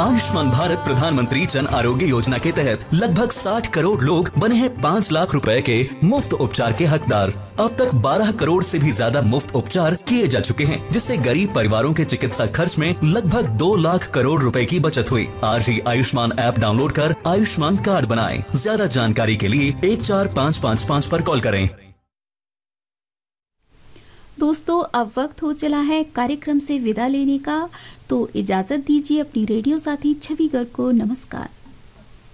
आयुष्मान भारत प्रधानमंत्री जन आरोग्य योजना के तहत लगभग 60 करोड़ लोग बने हैं 5 लाख रुपए के मुफ्त उपचार के हकदार। अब तक 12 करोड़ से भी ज्यादा मुफ्त उपचार किए जा चुके हैं, जिससे गरीब परिवारों के चिकित्सा खर्च में लगभग 2 लाख करोड़ रुपए की बचत हुई। आज ही आयुष्मान ऐप डाउनलोड कर आयुष्मान कार्ड बनाएं। ज्यादा जानकारी के लिए 14555 पर कॉल करें। दोस्तों, अब वक्त हो चला है कार्यक्रम से विदा लेने का, तो इजाजत दीजिए अपनी रेडियो साथी छवि गर्ग को। नमस्कार।